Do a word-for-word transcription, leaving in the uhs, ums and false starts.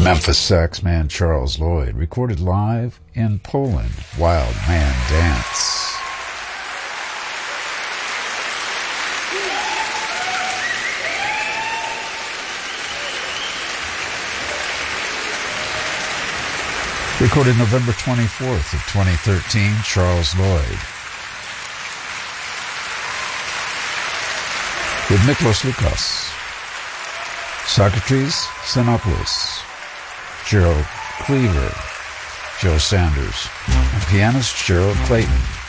Memphis saxman Charles Lloyd, recorded live in Poland, Wild Man Dance. Recorded November twenty-fourth of twenty thirteen, Charles Lloyd. With Miklos Lukas, Socrates Xenopoulos, Gerald Cleaver, Joe Sanders, and pianist Gerald Clayton.